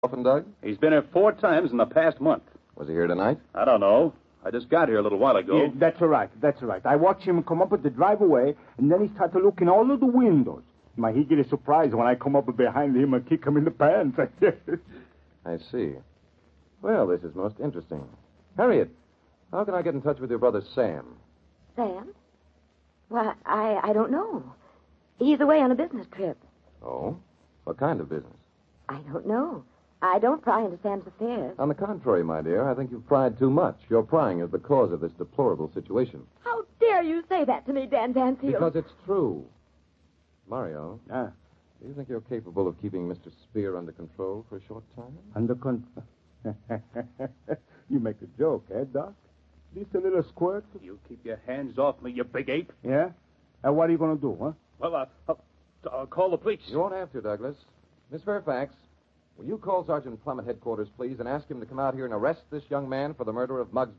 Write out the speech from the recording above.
often, Doug? He's been here 4 times in the past month. Was he here tonight? I don't know. I just got here a little while ago. Yeah, that's all right. I watched him come up at the driveway, and then he started to look in all of the windows. He get a surprise when I come up behind him and kick him in the pants. I see. Well, this is most interesting. Harriet, how can I get in touch with your brother Sam? Sam? Well, I don't know. He's away on a business trip. Oh? What kind of business? I don't know. I don't pry into Sam's affairs. On the contrary, my dear, I think you've pried too much. Your prying is the cause of this deplorable situation. How dare you say that to me, Dan Vansfield? Because it's true. Mario. Ah. Do you think you're capable of keeping Mr. Spear under control for a short time? Under control? You make a joke, eh, Doc? Just a little squirt? You keep your hands off me, you big ape. Yeah? And what are you going to do, huh? Well, I'll call the police. You won't have to, Douglas. Miss Fairfax, will you call Sergeant Plum at headquarters, please, and ask him to come out here and arrest this young man for the murder of Muggs